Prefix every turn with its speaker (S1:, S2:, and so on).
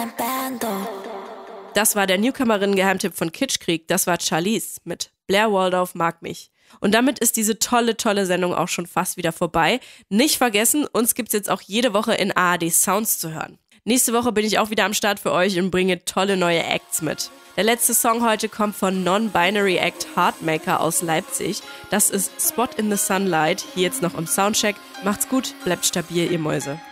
S1: Das war der Newcomerin-Geheimtipp von Kitschkrieg. Das war Charlize mit Blair Waldorf mag mich. Und damit ist diese tolle Sendung auch schon fast wieder vorbei. Nicht vergessen, uns gibt's jetzt auch jede Woche in ARD Sounds zu hören. Nächste Woche bin ich auch wieder am Start für euch und bringe tolle neue Acts mit. Der letzte Song heute kommt von Non-Binary Act Heartmaker aus Leipzig. Das ist Spot in the Sunlight. Hier jetzt noch im Soundcheck. Macht's gut, bleibt stabil, ihr Mäuse.